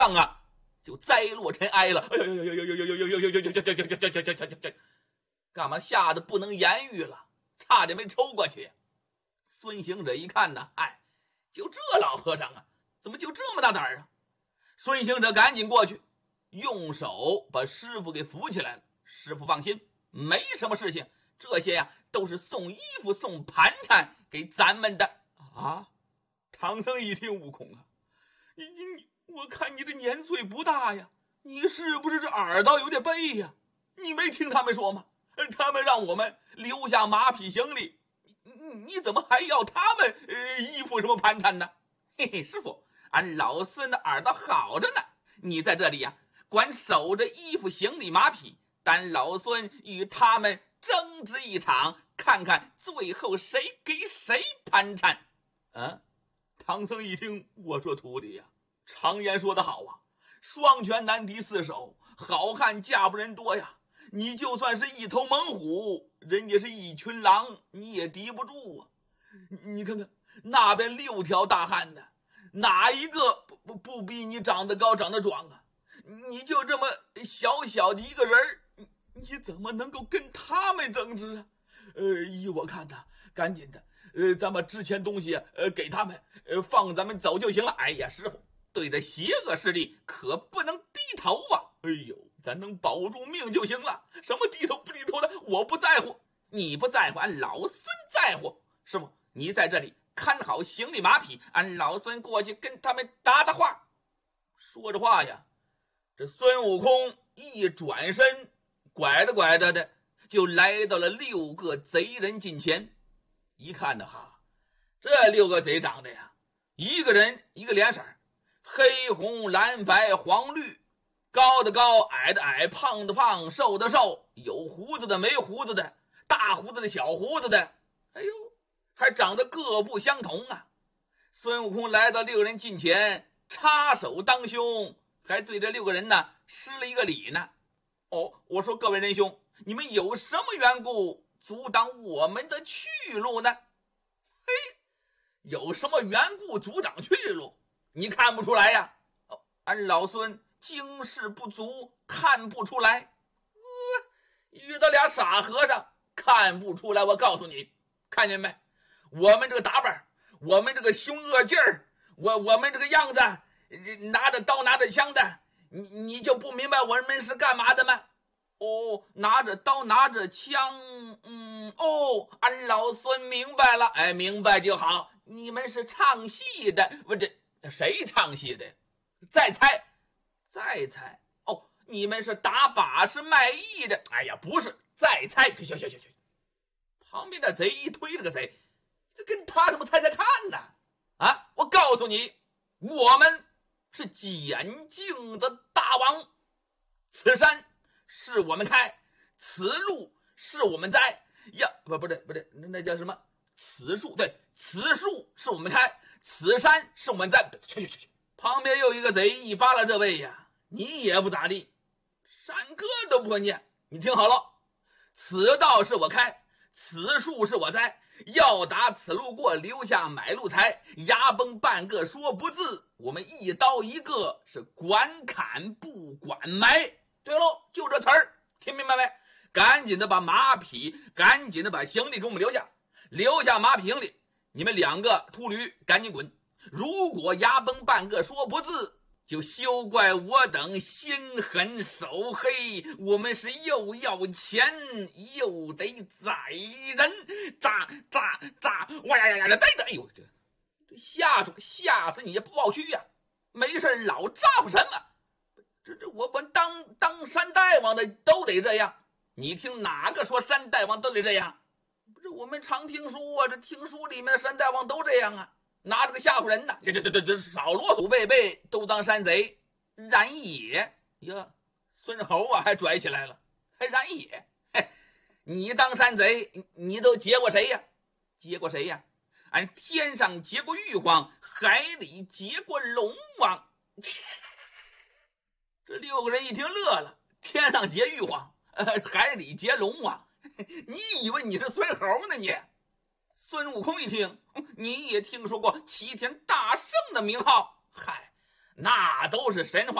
上啊，就栽落尘埃了。干嘛吓得不能言语了，差点没抽过去。孙行者一看呢，就这老和尚啊，怎么就这么大胆啊？孙行者赶紧过去，用手把师傅给扶起来了。师傅放心，没什么事情，这些呀都是送衣服送盘缠给咱们的啊。唐僧一听，悟空啊，我看你这年岁不大呀，你是不是这耳朵有点背呀？你没听他们说吗？他们让我们留下马匹行李，你怎么还要他们衣服什么盘缠呢？嘿嘿，师傅，俺老孙的耳朵好着呢，你在这里呀，管守着衣服行李马匹，但老孙与他们争执一场，看看最后谁给谁盘缠。唐僧一听，我说徒弟呀，常言说得好啊，双拳难敌四手，好汉架不人多呀。你就算是一头猛虎，人家是一群狼，你也敌不住啊。你看看那边6条大汉呢，哪一个不比你长得高长得壮啊？你就这么小小的一个人，你怎么能够跟他们争执啊？依我看呢，赶紧的，咱们之前东西给他们，放咱们走就行了。哎呀，师傅，对着邪恶势力可不能低头啊！哎呦，咱能保住命就行了，什么低头不低头的，我不在乎，你不在乎，俺老孙在乎。师傅，你在这里看好行李马匹，俺老孙过去跟他们打打话。说着话呀，这孙悟空一转身，拐着拐着的就来到了6个贼人近前。一看呢，这6个贼长得呀，一个人一个脸色，黑红蓝白黄绿，高的高，矮的矮，胖的胖，瘦的瘦，有胡子的没胡子的，大胡子的小胡子的，哎呦，还长得各不相同啊。孙悟空来到6个人近前，插手当胸，还对这6个人呢施了一个礼呢。我说各位仁兄，你们有什么缘故阻挡我们的去路呢？有什么缘故阻挡去路？你看不出来呀？俺老孙经世不足，看不出来。遇到俩傻和尚，看不出来。我告诉你，看见没？我们这个打扮，我们这个凶恶劲儿，我们这个样子，拿着刀拿着枪的，你就不明白我们是干嘛的吗？拿着刀拿着枪，俺老孙明白了。明白就好。你们是唱戏的，这谁唱戏的？再猜。你们是打把式卖艺的。不是，再猜。行，旁边的贼一推这个贼，这跟他什么猜看呢？我告诉你，我们是简境的大王，此山是我们开，此路是我们栽呀，不对，那叫什么？此树，对，此树是我们开，此山是我们栽。去！旁边又一个贼一扒拉这位呀，你也不咋地，山歌都不会念。你听好了，此道是我开，此树是我栽，要打此路过，留下买路财，牙崩半个说不字，我们一刀一个，是管砍不管埋。对喽，就这词儿，听明白没？赶紧的把马匹，赶紧的把行李给我们留下马匹行李，你们2个秃驴赶紧滚。如果牙崩半个说不字，就休怪我等心狠手黑，我们是又要钱又得宰人，炸！哇呀，哎呦，这吓死你也不报虚呀！没事老咋呼什么？这我们当山大王的都得这样。你听哪个说山大王都得这样？不是，我们常听书啊，这听书里面的山大王都这样啊，拿这个吓唬人呢。这少啰嗦贝贝，都当山贼。然也呀，孙猴啊还拽起来了，还然也。你当山贼，你都劫过谁呀？俺天上劫过玉皇，海里劫过龙王。这6个人一听乐了，天上劫玉皇，海里劫龙王，你以为你是孙猴呢你？孙悟空一听，你也听说过齐天大圣的名号？ 那都是神话。